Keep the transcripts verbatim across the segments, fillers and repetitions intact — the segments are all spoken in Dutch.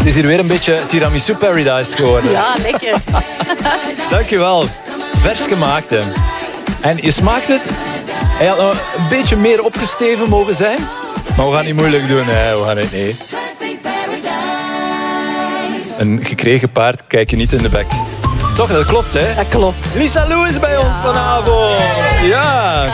Het is hier weer een beetje tiramisu paradise geworden. Ja, lekker. Dankjewel. Vers gemaakt, hè. En je smaakt het? Hij had nog een beetje meer opgesteven mogen zijn. Maar we gaan niet moeilijk doen, hè. We gaan het nee. Een gekregen paard kijk je niet in de bek. Toch, dat klopt, hè? Dat klopt. Lisa Lou is bij ons vanavond. Ja.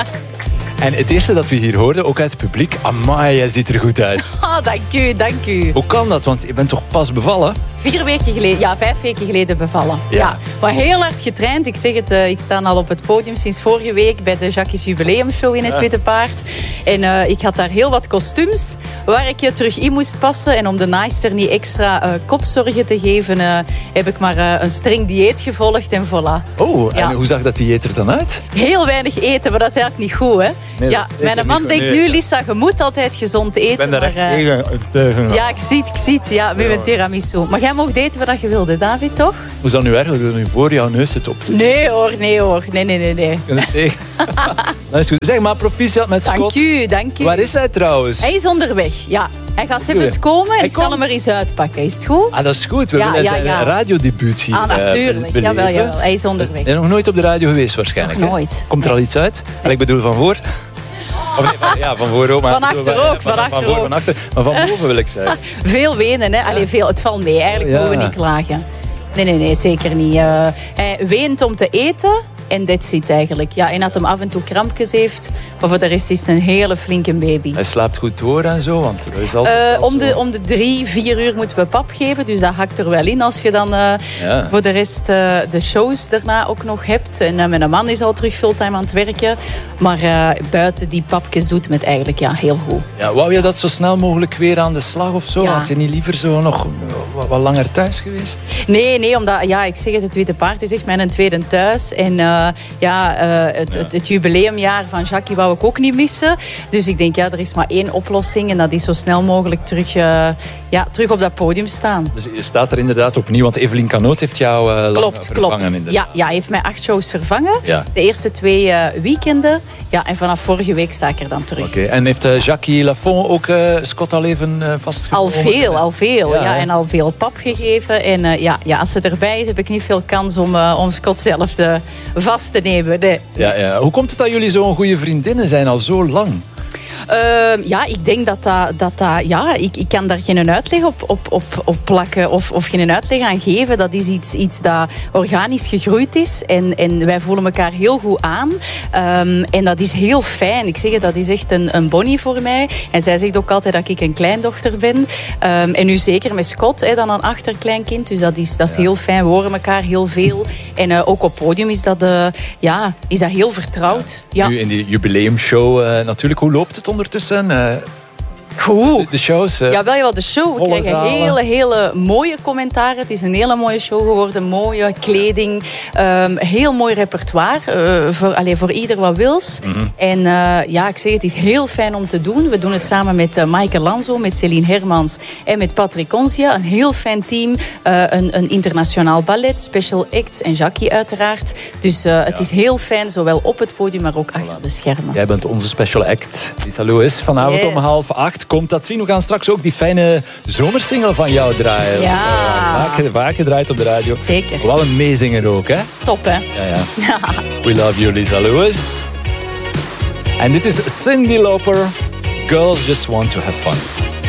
En het eerste dat we hier hoorden, ook uit het publiek... Amai, jij ziet er goed uit. Oh, dank u, dank u. Hoe kan dat? Want je bent toch pas bevallen? Vier weken geleden, ja, vijf weken geleden bevallen. Ja. Ja. Maar heel hard getraind. Ik zeg het, uh, ik sta al op het podium sinds vorige week bij de Jacques Jubileumshow in het Ja. Witte Paard. En uh, ik had daar heel wat kostuums waar ik je terug in moest passen. En om de naaister niet extra uh, kopzorgen te geven, uh, heb ik maar uh, een streng dieet gevolgd en voilà. Oh, en Ja. hoe zag dat dieet er dan uit? Heel weinig eten, maar dat is eigenlijk niet goed, hè? Nee, ja, dat is zeker mijn man niet denkt goed, nee. nu, Lisa, je moet altijd gezond eten. Ik ben daar maar, echt uh, tegen. tegen. Ja, ik zie het, ik zie het. Ja, met mijn tiramisu. Maar jij mocht eten wat je wilde, David, toch? Hoe is dat nu erg? Dat je nu voor jouw neus zit op te Nee hoor, nee hoor. Nee, nee, nee, nee. kunnen tegen. Dat is goed. Zeg maar, proficiat met Scott. Dank u, dank u. Waar is hij trouwens? Hij is onderweg, ja. Hij gaat even komen en Hij ik zal komt. hem er eens uitpakken. Is het goed? Ah, dat is goed. We Ja, willen ja, zijn ja. radiodebuut hier Ah, natuurlijk. uh, beleven. Jawel, jawel. Hij is onderweg. Hij is nog nooit op de radio geweest waarschijnlijk. Nog hè? nooit. Komt er al iets uit? En ik bedoel van voor? Of nee, van, ja, van voor ook. Maar Van ik bedoel, achter ook, Van, van van, achter voor, ook. van achter. Maar van boven wil ik zeggen. Veel wenen, hè. Allee, veel, het valt mee. Eigenlijk Ja. mogen we niet klagen. Nee, nee, nee, zeker niet. Uh, hij weent om te eten en that's it eigenlijk. Ja, en dat hem af en toe krampjes heeft. Maar voor de rest is het een hele flinke baby. Hij slaapt goed door en zo, want dat is altijd Uh, wel om, zo. de, om de drie, vier uur moeten we pap geven. Dus dat hakt er wel in als je dan uh, Ja. voor de rest uh, de shows daarna ook nog hebt. En uh, mijn man is al terug fulltime aan het werken. Maar uh, buiten die papjes doet hem het eigenlijk ja, heel goed. Ja, wou je dat zo snel mogelijk weer aan de slag of zo? Ja. Had je niet liever zo nog wat, wat langer thuis geweest? Nee, nee, omdat ja, ik zeg het, het Witte Paard is echt mijn tweede thuis. En uh, ja, uh, het, Ja. Het, het jubileumjaar van Jackie wou ik ook niet missen. Dus ik denk, ja, er is maar één oplossing. En dat is zo snel mogelijk terug, uh, ja, terug op dat podium staan. Dus je staat er inderdaad opnieuw, want Evelien Canoot heeft jou uh, lang Klopt, vervangen. klopt. Inderdaad. Ja, ja, hij heeft mij acht shows vervangen. Ja. De eerste twee uh, weekenden. Ja, en vanaf vorige week sta ik er dan terug. Oké, okay. En heeft uh, Jackie Lafont ook uh, Scott al even uh, Al vastgenomen? veel, al veel. Ja, Ja, hè? en al veel pap gegeven. En uh, ja, ja, als ze erbij is, heb ik niet veel kans om, uh, om Scott zelf te, vast te nemen. Nee. Ja, ja. Hoe komt het dat jullie zo'n goede vriendinnen zijn al zo lang? Uh, ja, ik denk dat dat... dat, dat ja, ik, ik kan daar geen uitleg op, op, op, op plakken of, of geen uitleg aan geven. Dat is iets, iets dat organisch gegroeid is. En, en wij voelen elkaar heel goed aan. Um, en dat is heel fijn. Ik zeg het, dat is echt een, een bonnie voor mij. En zij zegt ook altijd dat ik een kleindochter ben. Um, en nu zeker met Scott, hè, dan een achterkleinkind. Dus dat is, dat is Ja. heel fijn. We horen elkaar heel veel. En uh, ook op podium is dat, uh, ja, is dat heel vertrouwd. Ja. Nu in die jubileumshow uh, natuurlijk. Hoe loopt het ondertussen? Uh, Goed. de shows? Uh, Jawel, jawel, de show. We volle krijgen zalen. hele, hele mooie commentaren. Het is een hele mooie show geworden. Mooie kleding. Um, heel mooi repertoire. Uh, voor, allez, voor ieder wat wils. Mm-hmm. En uh, ja, ik zeg het is heel fijn om te doen. We doen het samen met uh, Maaike Lanzo, met Céline Hermans en met Patrick Onsia. Een heel fijn team. Uh, een, een internationaal ballet, special acts en Jackie uiteraard. Dus uh, het is heel fijn, zowel op het podium, maar ook achter de schermen. Jij bent onze special act. Lisa Lou is vanavond Yes. om half acht. Komt dat zien. We gaan straks ook die fijne zomersingle van jou draaien. Ja. Uh, vaak, vaak gedraaid op de radio. Zeker. Wel een meezinger ook, hè? Top, hè? Ja, ja. We love you, Lisa Lewis. En dit is Cyndi Lauper. Girls just want to have fun.